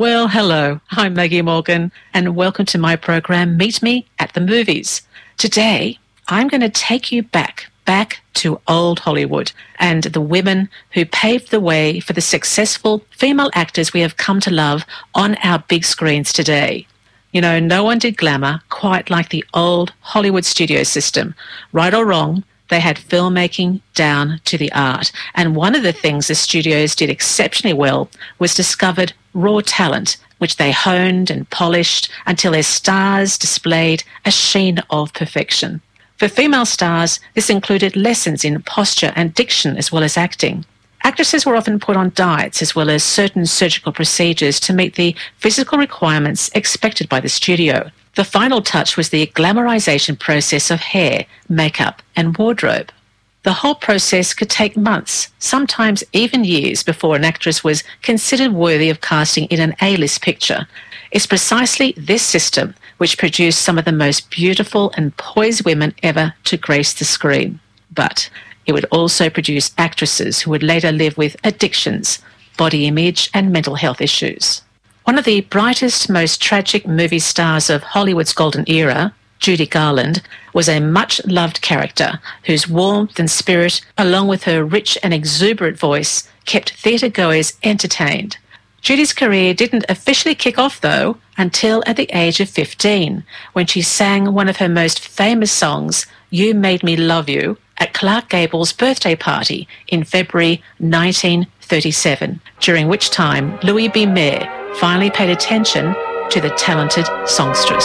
Well, hello, I'm Maggie Morgan, and welcome to my program, Meet Me at the Movies. Today, I'm going to take you back to old Hollywood and the women who paved the way for the successful female actors we have come to love on our big screens today. You know, no one did glamour quite like the old Hollywood studio system. Right or wrong, they had filmmaking down to the art. And one of the things the studios did exceptionally well was discovered raw talent, which they honed and polished until their stars displayed a sheen of perfection. For female stars, this included lessons in posture and diction as well as acting. Actresses were often put on diets as well as certain surgical procedures to meet the physical requirements expected by the studio. The final touch was the glamorization process of hair, makeup, and wardrobe. The whole process could take months, sometimes even years, before an actress was considered worthy of casting in an A-list picture. It's precisely this system which produced some of the most beautiful and poised women ever to grace the screen. But it would also produce actresses who would later live with addictions, body image, and mental health issues. One of the brightest, most tragic movie stars of Hollywood's golden era, Judy Garland, was a much-loved character whose warmth and spirit, along with her rich and exuberant voice, kept theatre-goers entertained. Judy's career didn't officially kick off, though, until at the age of 15, when she sang one of her most famous songs, You Made Me Love You, at Clark Gable's birthday party in February 1937, during which time Louis B. Mayer finally paid attention to the talented songstress.